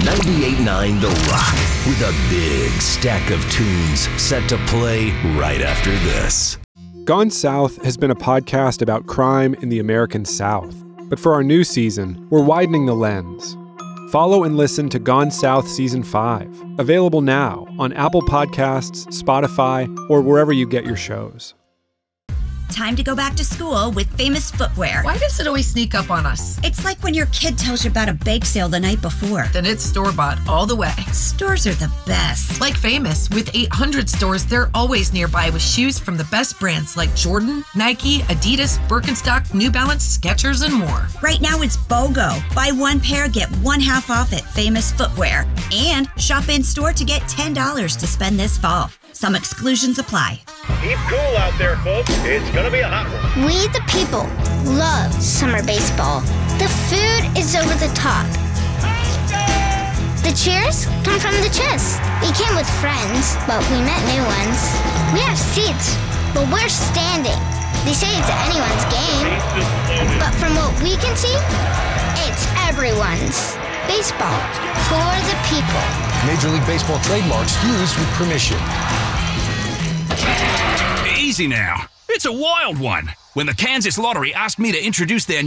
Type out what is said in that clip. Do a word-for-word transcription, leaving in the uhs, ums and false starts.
ninety-eight point nine The Rock, with a big stack of tunes set to play right after this. Gone South has been a podcast about crime in the American South. But for our new season, we're widening the lens. Follow and listen to Gone South Season five, available now on Apple Podcasts, Spotify, or wherever you get your shows. Time to go back to school with Famous Footwear. Why does it always sneak up on us? It's like when your kid tells you about a bake sale the night before. Then it's store-bought all the way. Stores are the best. Like Famous, with eight hundred stores, they're always nearby with shoes from the best brands like Jordan, Nike, Adidas, Birkenstock, New Balance, Skechers, and more. Right now it's BOGO. Buy one pair, get one half off at Famous Footwear. And shop in-store to get ten dollars to spend this fall. Some exclusions apply. Keep cool out there, folks. It's going to be a hot one. We, the people, love summer baseball. The food is over the top. The cheers come from the chest. We came with friends, but we met new ones. We have seats, but we're standing. They say it's anyone's game, but from what we can see, it's everyone's. Baseball for the people. Major League Baseball trademarks used with permission. Easy now. It's a wild one. When the Kansas Lottery asked me to introduce their